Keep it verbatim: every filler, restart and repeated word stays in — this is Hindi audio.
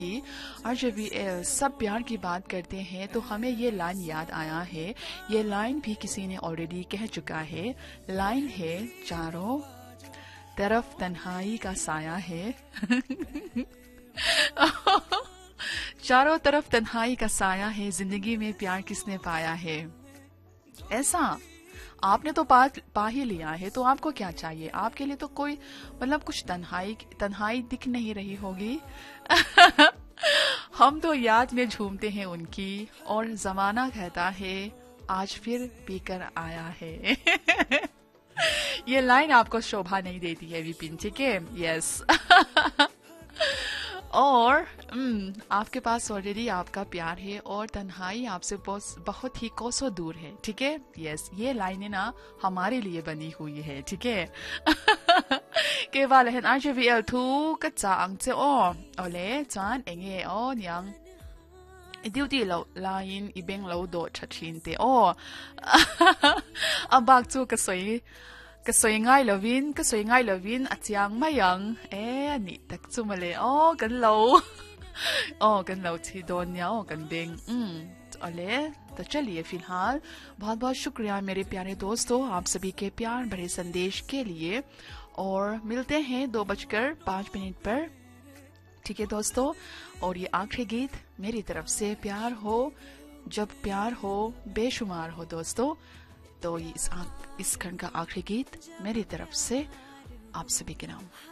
और जब ये सब प्यार की बात करते हैं तो हमें ये लाइन याद आया है। ये लाइन भी किसी ने ऑलरेडी कह चुका है। लाइन है, चारों तरफ तन्हाई का साया है। चारों तरफ तन्हाई का साया है, जिंदगी में प्यार किसने पाया है। ऐसा आपने तो पा, पा ही लिया है, तो आपको क्या चाहिए। आपके लिए तो कोई मतलब कुछ तन्हाई तन्हाई दिख नहीं रही होगी। हम तो याद में झूमते हैं उनकी, और जमाना कहता है आज फिर पीकर आया है। ये लाइन आपको शोभा नहीं देती है विपिन, ठीक है। यस। और हम्म आपके पास ऑलरेडी आपका प्यार है और तन्हाई आपसे बहुत ही कोसों दूर है, ठीक है। यस, ये लाइनें ना हमारे लिए बनी हुई है, ठीक है। के बाद है आज भी el thu cái chàng chứ ô ở lẽ chán anh nghe ô nhang điều đi lâu lain ibeng lâu độ chặt chín te ô à bác chú cái suy cái suy ngay là vin cái suy ngay là vin à chàng mấy yang ê nị đặc chú mà lẽ ô gần lâu ô gần lâu thì đồn nhau gần beng um ở lẽ तो चलिए फिलहाल बहुत बहुत शुक्रिया मेरे प्यारे दोस्तों, आप सभी के प्यार भरे संदेश के लिए। और मिलते हैं दो बजकर पाँच मिनट पर, ठीक है दोस्तों। और ये आखिरी गीत मेरी तरफ से, प्यार हो जब प्यार हो बेशुमार हो दोस्तों। तो इस इस खंड का आखिरी गीत मेरी तरफ से आप सभी के नाम।